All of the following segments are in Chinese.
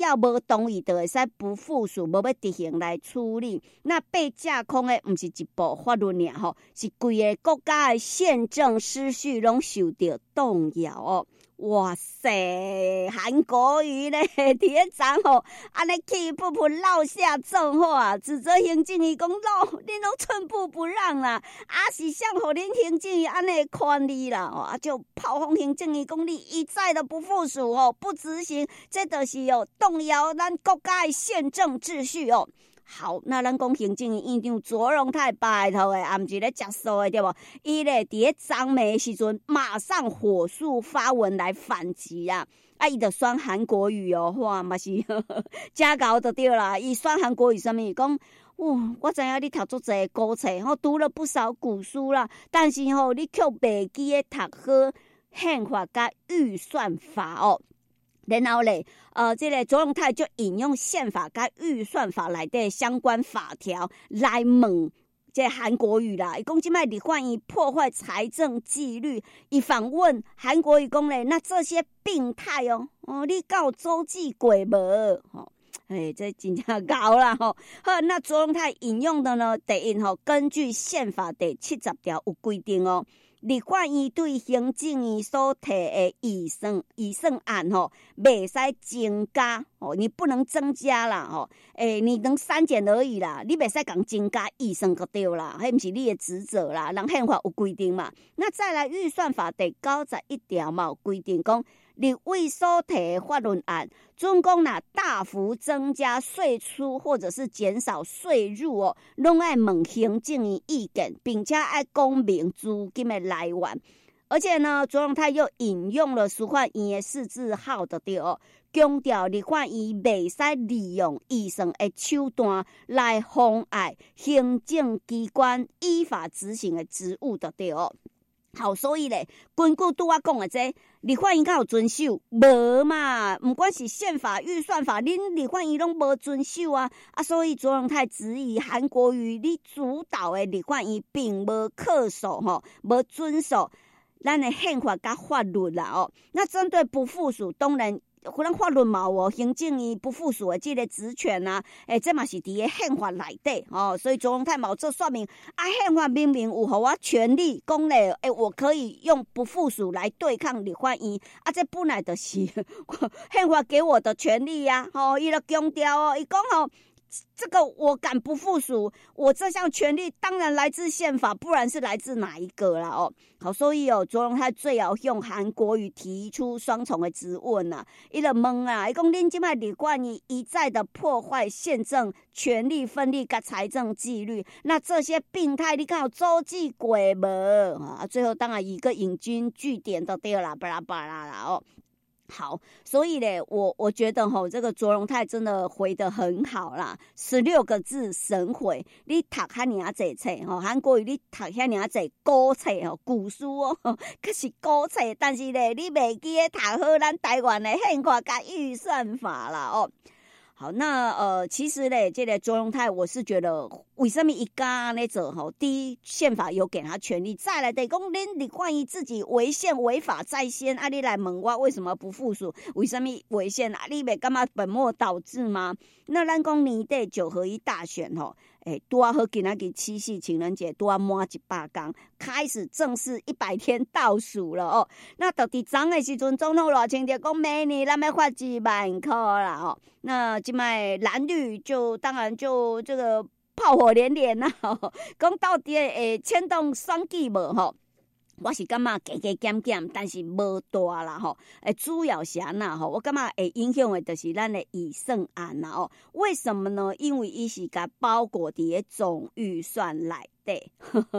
要无同意，就会使不负属，无要执行来处理。那被架空的，毋是一部法律尔吼，是规个国家的宪政秩序拢受到动摇哦。哇塞，韩国瑜咧，伫迄昨吼，安尼气噗噗落下重话，指责行政院讲恁拢寸步不让啦，是想互恁行政院安尼权利啦，就炮轰行政院讲你一再的不附属不执行，这就是动摇咱国家的宪政秩序哦。好，那咱讲行政院长卓荣泰拜托的，也毋是咧食素的对无？伊咧伫咧昨暝时阵，马上火速发文来反击啊！伊就选韩国瑜哇，嘛是真搞就对啦。伊选韩国瑜什么？讲我知影你读足侪古册，读了不少古书啦，但是你却袂记咧读好宪法甲预算法然后咧，这个卓荣泰就引用宪法跟预算法内的相关法条来问这韩国瑜啦。伊讲即摆立法院破坏财政纪律，伊反问韩国瑜讲咧，那这些病态你有周记过无？这真正高啦好，那卓荣泰引用的呢，第一根据宪法第70条有规定立法院对行政院所提的预算案袂使增加你不能增加啦你能删减而已啦，你袂使讲增加预算就对啦，迄不是你的职责啦，人宪法有规定嘛。那再来预算法第91条嘛有规定讲，立委所提的法律案，准讲若大幅增加税出或者是减少税入拢爱问行政院意见，并且爱讲明资金的来源。而且呢，卓荣泰又引用了司法院的释字号的对强调立法院袂使利用预算的手段来妨碍行政机关依法执行的职务的对好，所以咧，根据拄我讲的这立法院敢有遵守？无嘛，不管是宪法、预算法，恁立法院拢无遵守啊！所以卓荣泰质疑韩国瑜你主导的立法院并无恪守无遵守咱的宪法甲法律啦那针对不附属，当然。咱法律嘛有行政院不附属的这个职权啊，这嘛是伫个宪法内底所以卓荣泰嘛有做说明宪法明明有予我权利讲咧，我可以用不附属来对抗立法院这本来就是宪法给我的权利呀伊就强调伊讲这个我敢不附属，我这项权利当然来自宪法，不然是来自哪一个啦好，所以卓荣泰最后向韩国瑜提出双重的质问伊就问伊讲恁即摆立法院一再的破坏宪政权力分立跟财政纪律，那这些病态你敢有周记过无最后当然一个引经据典都对啦，巴拉巴拉啦好，所以咧，我觉得这个卓荣泰真的回得很好啦，16个字神回。你读遐尔济册韩国语你读遐尔济古册古书可是古册，但是咧你袂记读好咱台湾的宪法甲预算法啦好，那其实咧，这个卓荣泰，我是觉得为什么一家那做第一，宪法有给他权利；再来，得讲恁立法院自己违宪违法在先，你来问我为什么不附属？为什么违宪你袂感觉本末倒置吗？那咱讲年底9合1大选拄好今仔日7夕情人节拄好满100天，开始正式100天倒数了那到底昨的时阵，总统赖清德讲明年咱要发2万块啦那现在蓝绿就当然就这个炮火连连啦讲到底会牵动选举无我是感觉加减减，但是无大啦主要是我感觉会影响的就是咱的预算案啦为什么呢？因为伊是甲包裹伫个总预算内底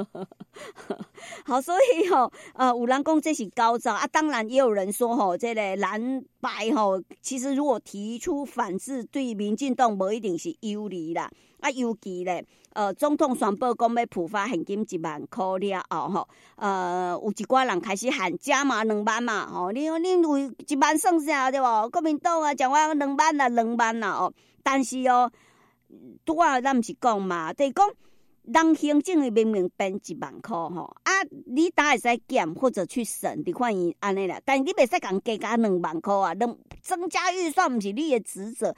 好，所以有人讲这是高招当然也有人说这个蓝白其实如果提出反制，对民进党无一定是有利啦尤其咧总统宣布讲要普发现金1万块了后有一寡人开始喊加码2万嘛你为1万算啥对无？国民党讲我2万啦2万啦但是拄仔咱毋是讲嘛，就是讲人行政明明编1万块你当然会使减或者去省立法院安尼啦，但你袂使讲加2万块增加预算不是你的职责